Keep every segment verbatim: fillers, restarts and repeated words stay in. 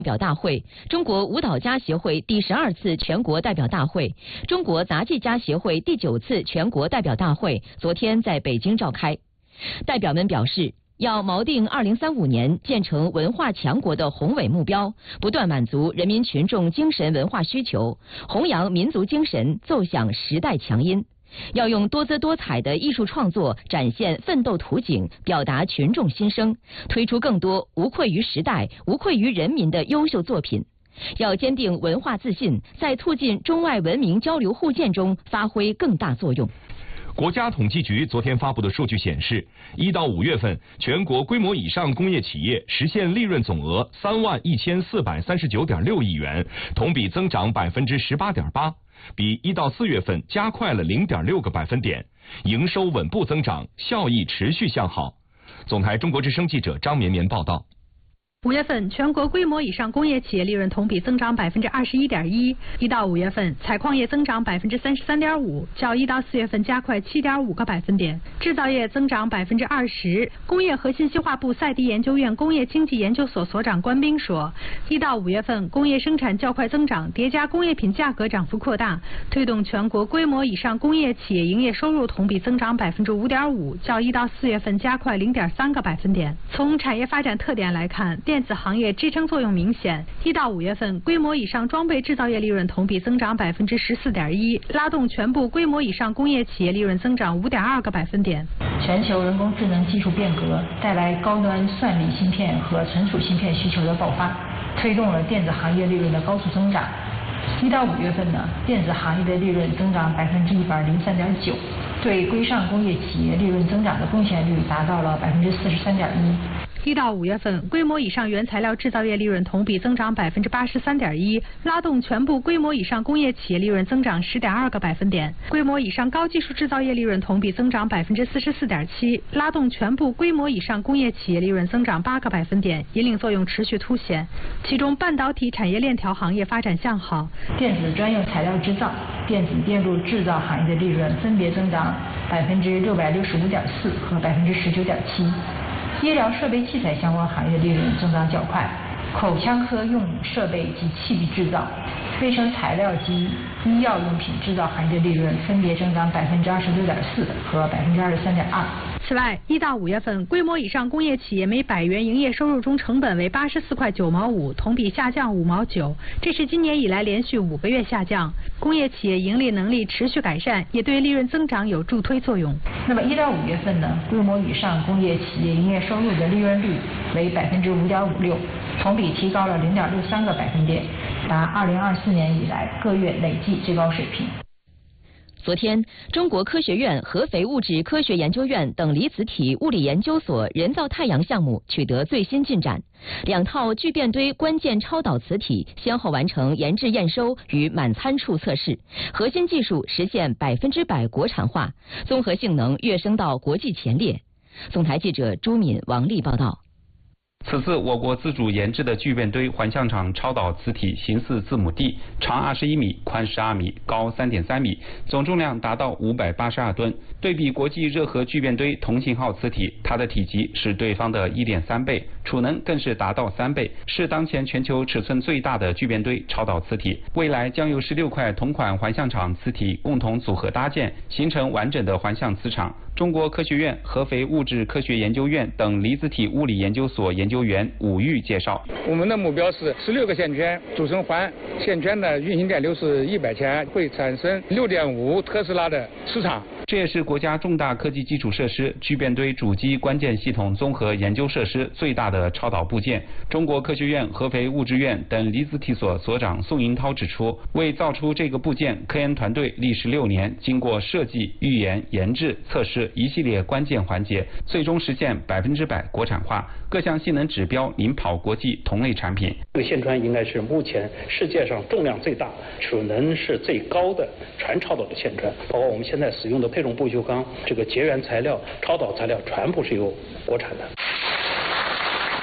表大会、中国舞蹈家协会第十二次全国代表大会、中国杂技家协会第九次全国代表大会昨天在北京召开。代表们表示，要锚定二零三五年建成文化强国的宏伟目标，不断满足人民群众精神文化需求，弘扬民族精神，奏响时代强音。要用多姿多彩的艺术创作展现奋斗图景，表达群众心声，推出更多无愧于时代、无愧于人民的优秀作品。要坚定文化自信，在促进中外文明交流互鉴中发挥更大作用。 国家统计局昨天发布的数据显示，一到五月份，全国规模以上工业企业实现利润总额三万一千四百三十九点六亿元，同比增长百分之十八点八，比一到四月份加快了零点六个百分点，营收稳步增长，效益持续向好。总台中国之声记者张绵绵报道。 五月份，全国规模以上工业企业利润同比增长百分之二十一点一。一到五月份，采矿业增长百分之三十三点五，较一到四月份加快七点五个百分点。制造业增长百分之二十。工业和信息化部赛迪研究院工业经济研究所所长关斌说，一到五月份，工业生产较快增长，叠加工业品价格涨幅扩大，推动全国规模以上工业企业营业收入同比增长百分之五点五，较一到四月份加快零点三个百分点。从产业发展特点来看，电子行业支撑作用明显。一到五月份，规模以上装备制造业利润同比增长百分之十四点一，拉动全部规模以上工业企业利润增长五点二个百分点。 全球人工智能技术变革带来高端算力芯片和存储芯片需求的爆发，推动了电子行业利润的高速增长。一到五月份呢，电子行业的利润增长百分之一百零三点九，对规上工业企业利润增长的贡献率达到了百分之四十三点一。 一到五月份，规模以上原材料制造业利润同比增长百分之八十三点一，拉动全部规模以上工业企业利润增长十点二个百分点。规模以上高技术制造业利润同比增长百分之四十四点七，拉动全部规模以上工业企业利润增长八个百分点，引领作用持续凸显。其中，半导体产业链条行业发展向好， 电子专用材料制造、电子电路制造行业的利润分别增长百分之六百六十五点四和百分之十九点七。医疗设备器材相关行业利润增长较快，口腔科用设备及器具制造、卫生材料及医药用品制造行业的利润分别增长百分之二十六点四和百分之二十三点二。 此外，一到五月份，规模以上工业企业每百元营业收入中成本为八十四块九毛五，同比下降五毛九，这是今年以来连续五个月下降。工业企业盈利能力持续改善，也对利润增长有助推作用。 那么一到五月份呢，规模以上工业企业营业收入的利润率为百分之五点五六，同比提高了零点六三个百分点，达二零二四年以来各月累计最高水平。 昨天，中国科学院合肥物质科学研究院等离子体物理研究所人造太阳项目取得最新进展，两套聚变堆关键超导磁体先后完成研制验收与满参数测试，核心技术实现百分之百国产化，综合性能跃升到国际前列。总台记者朱敏、王丽报道。 此次我国自主研制的聚变堆环相场超导磁体形似字母 D， 长二十一米，宽十二米，高三点三米，总重量达到五百八十二吨。对比国际热核聚变堆同型号磁体，它的体积是对方的 一点三倍，储能更是达到三倍，是当前全球尺寸最大的聚变堆超导磁体。未来将由十六块同款环相场磁体共同组合搭建，形成完整的环相磁场。中国科学院合肥物质科学研究院等离子体物理研究所研究员武玉介绍， 我们的目标是十六个线圈组成环，线圈的运行电流是一百千，会产生六点五特斯拉的磁场。 这也是国家重大科技基础设施聚变堆主机关键系统综合研究设施最大的超导部件。中国科学院合肥物质院等离子体所所长宋银涛指出，为造出这个部件，科研团队历时六年，经过设计、预研、研制、测试一系列关键环节，最终实现百分之百国产化，各项性能指标领跑国际同类产品。 这个线圈应该是目前世界上重量最大、储能是最高的全超导的线圈，包括我们现在使用的配重不锈钢，这个结缘材料、超导材料全部是由国产的。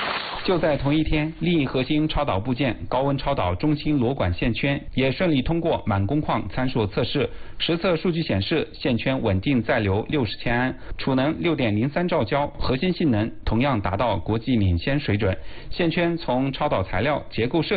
就在同一天，另一核心超导部件高温超导中芯螺管线圈也顺利通过满工况参数测试。实测数据显示，线圈稳定载流六十千安，储能六点零三兆焦，核心性能同样达到国际领先水准。线圈从超导材料、结构设